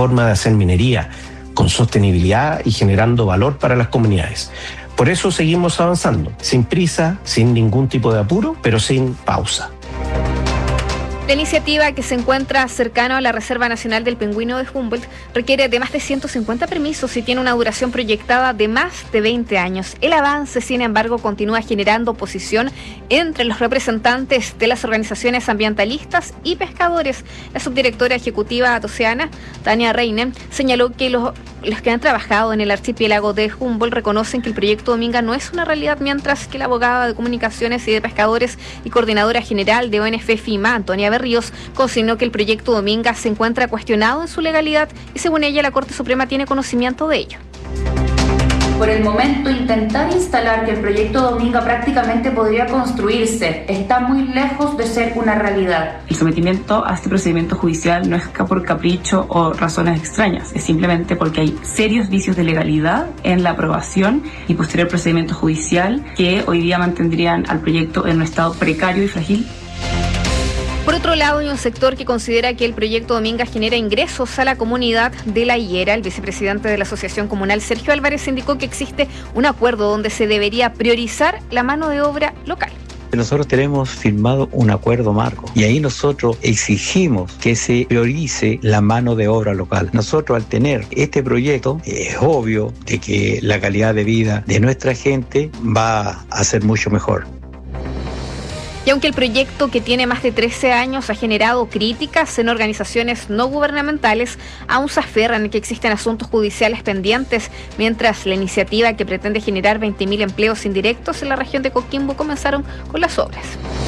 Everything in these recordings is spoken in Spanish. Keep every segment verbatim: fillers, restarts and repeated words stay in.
forma de hacer minería con sostenibilidad y generando valor para las comunidades. Por eso seguimos avanzando, sin prisa, sin ningún tipo de apuro, pero sin pausa. La iniciativa, que se encuentra cercano a la Reserva Nacional del Pingüino de Humboldt, requiere de más de ciento cincuenta permisos y tiene una duración proyectada de más de veinte años. El avance, sin embargo, continúa generando oposición entre los representantes de las organizaciones ambientalistas y pescadores. La subdirectora ejecutiva oceana, Tania Reinen, señaló que los, los que han trabajado en el archipiélago de Humboldt reconocen que el proyecto Dominga no es una realidad, mientras que la abogada de comunicaciones y de pescadores y coordinadora general de O N F FIMA, Antonia Berríos, consignó que el proyecto Dominga se encuentra cuestionado en su legalidad y, según ella, la Corte Suprema tiene conocimiento de ello. Por el momento, intentar instalar que el proyecto Dominga prácticamente podría construirse está muy lejos de ser una realidad. El sometimiento a este procedimiento judicial no es por capricho o razones extrañas, es simplemente porque hay serios vicios de legalidad en la aprobación y posterior procedimiento judicial que hoy día mantendrían al proyecto en un estado precario y frágil. Por otro lado, hay un sector que considera que el proyecto Dominga genera ingresos a la comunidad de La Higuera. El vicepresidente de la Asociación Comunal, Sergio Álvarez, indicó que existe un acuerdo donde se debería priorizar la mano de obra local. Nosotros tenemos firmado un acuerdo marco y ahí nosotros exigimos que se priorice la mano de obra local. Nosotros, al tener este proyecto, es obvio de que la calidad de vida de nuestra gente va a ser mucho mejor. Y aunque el proyecto, que tiene más de trece años, ha generado críticas en organizaciones no gubernamentales, aún se aferran en que existen asuntos judiciales pendientes, mientras la iniciativa, que pretende generar veinte mil empleos indirectos en la región de Coquimbo, comenzaron con las obras.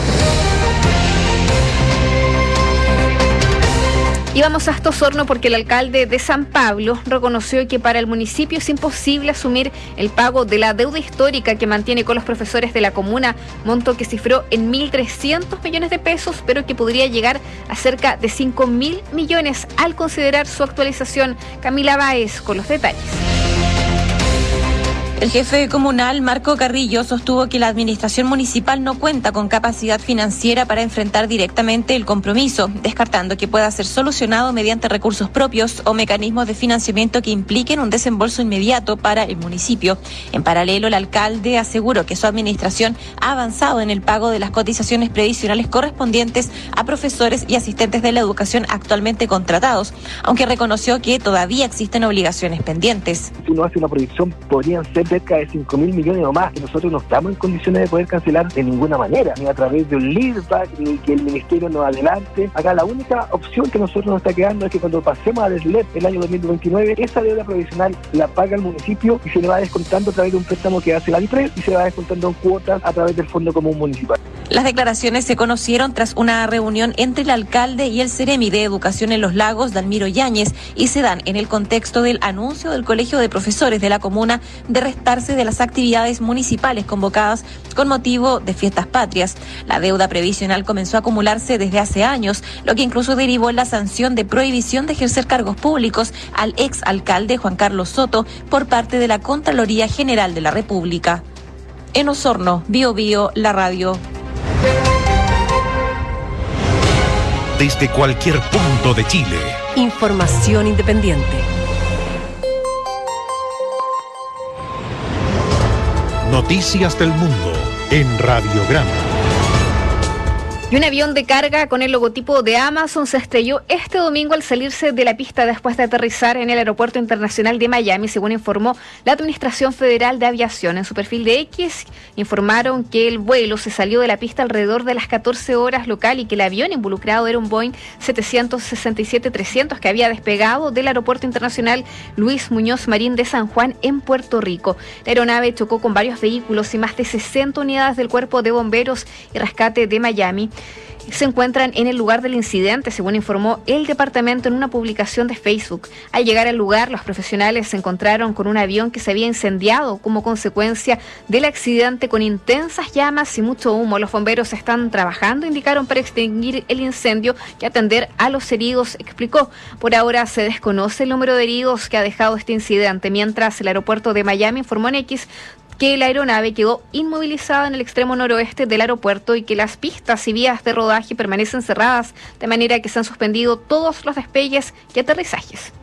Y vamos hasta Osorno porque el alcalde de San Pablo reconoció que para el municipio es imposible asumir el pago de la deuda histórica que mantiene con los profesores de la comuna, monto que cifró en mil trescientos millones de pesos, pero que podría llegar a cerca de cinco mil millones al considerar su actualización. Camila Báez con los detalles. El jefe comunal, Marco Carrillo, sostuvo que la administración municipal no cuenta con capacidad financiera para enfrentar directamente el compromiso, descartando que pueda ser solucionado mediante recursos propios o mecanismos de financiamiento que impliquen un desembolso inmediato para el municipio. En paralelo, el alcalde aseguró que su administración ha avanzado en el pago de las cotizaciones previsionales correspondientes a profesores y asistentes de la educación actualmente contratados, aunque reconoció que todavía existen obligaciones pendientes. Si uno hace una proyección, podrían ser cerca de cinco mil millones o más, que nosotros no estamos en condiciones de poder cancelar de ninguna manera, ni a través de un leaseback, ni que el ministerio nos adelante. Acá la única opción que nosotros nos está quedando es que cuando pasemos al S L E P el año dos mil veintinueve, esa deuda provisional la paga el municipio y se le va descontando a través de un préstamo que hace la DIPRES y se le va descontando en cuotas a través del Fondo Común Municipal. Las declaraciones se conocieron tras una reunión entre el alcalde y el Ceremi de Educación en Los Lagos, Dalmiro Yáñez, y se dan en el contexto del anuncio del Colegio de Profesores de la comuna de restarse de las actividades municipales convocadas con motivo de fiestas patrias. La deuda previsional comenzó a acumularse desde hace años, lo que incluso derivó en la sanción de prohibición de ejercer cargos públicos al ex alcalde Juan Carlos Soto por parte de la Contraloría General de la República. En Osorno, Bio Bio, la radio. Desde cualquier punto de Chile. Información independiente. Noticias del mundo en Radiograma. Y un avión de carga con el logotipo de Amazon se estrelló este domingo al salirse de la pista después de aterrizar en el Aeropuerto Internacional de Miami, según informó la Administración Federal de Aviación. En su perfil de X informaron que el vuelo se salió de la pista alrededor de las catorce horas local y que el avión involucrado era un Boeing setecientos sesenta y siete trescientos que había despegado del Aeropuerto Internacional Luis Muñoz Marín de San Juan en Puerto Rico. La aeronave chocó con varios vehículos y más de sesenta unidades del Cuerpo de Bomberos y Rescate de Miami se encuentran en el lugar del incidente, según informó el departamento en una publicación de Facebook. Al llegar al lugar, los profesionales se encontraron con un avión que se había incendiado como consecuencia del accidente, con intensas llamas y mucho humo. Los bomberos están trabajando, indicaron, para extinguir el incendio y atender a los heridos, explicó. Por ahora se desconoce el número de heridos que ha dejado este incidente, mientras el aeropuerto de Miami informó en X que la aeronave quedó inmovilizada en el extremo noroeste del aeropuerto y que las pistas y vías de rodaje permanecen cerradas, de manera que se han suspendido todos los despegues y aterrizajes.